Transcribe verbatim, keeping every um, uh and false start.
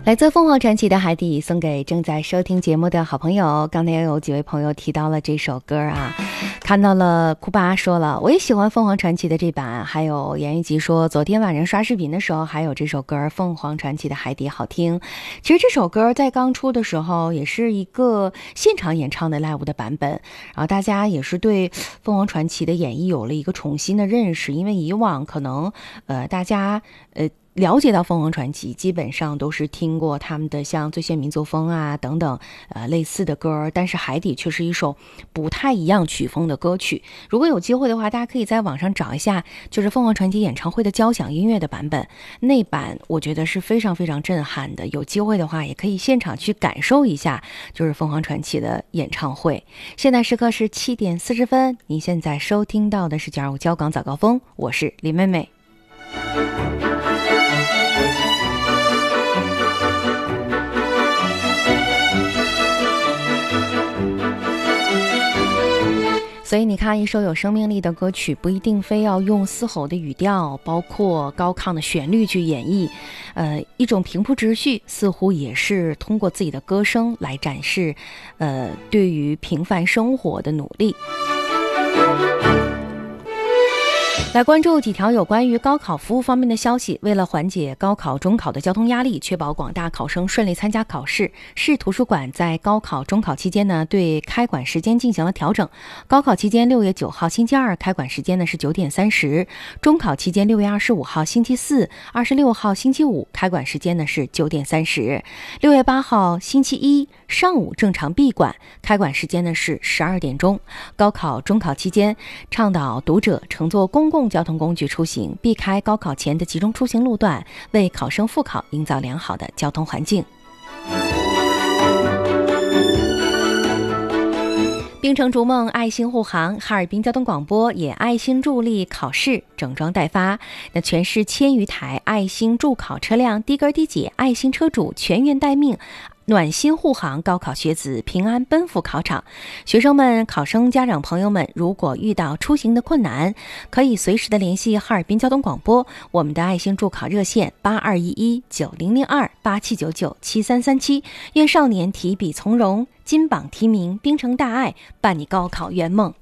来自凤凰传奇的海底送给正在收听节目的好朋友。刚才也有几位朋友提到了这首歌啊，看到了库巴说了我也喜欢凤凰传奇的这版，还有严一吉说昨天晚上刷视频的时候还有这首歌凤凰传奇的海底好听。其实这首歌在刚出的时候也是一个现场演唱的 live 的版本，然后大家也是对凤凰传奇的演绎有了一个重新的认识，因为以往可能呃大家呃了解到凤凰传奇基本上都是听过他们的像最炫民族风啊等等呃类似的歌，但是海底却是一首不太一样曲风的歌曲。如果有机会的话，大家可以在网上找一下就是凤凰传奇演唱会的交响音乐的版本，那版我觉得是非常非常震撼的，有机会的话也可以现场去感受一下就是凤凰传奇的演唱会。现在时刻是七点四十分，您现在收听到的是九二五交港早高峰，我是李妹妹。所以你看，一首有生命力的歌曲不一定非要用嘶吼的语调，包括高亢的旋律去演绎，呃，一种平铺直叙似乎也是通过自己的歌声来展示呃，对于平凡生活的努力。来关注几条有关于高考服务方面的消息。为了缓解高考中考的交通压力，确保广大考生顺利参加考试，市图书馆在高考中考期间呢，对开馆时间进行了调整。高考期间六月九号星期二开馆时间呢是九点三十，中考期间六月二十五号星期四、二十六号星期五开馆时间呢是九点三十，六月八号星期一上午正常闭馆，开馆时间呢是十二点钟。高考中考期间，倡导读者乘坐公共交通工具出行，避开高考前的集中出行路段，为考生复考营造良好的交通环境。冰城逐梦爱心护航，哈尔滨交通广播也爱心助力考试整装待发。那全市千余台爱心助考车辆低根低解，爱心车主全员待命，暖心护航高考学子平安奔赴考场。学生们、考生家长朋友们，如果遇到出行的困难，可以随时的联系哈尔滨交通广播，我们的爱心助考热线八二一一九零零二八七九九七三三七。愿少年提笔从容，金榜题名，冰城大爱，伴你高考圆梦。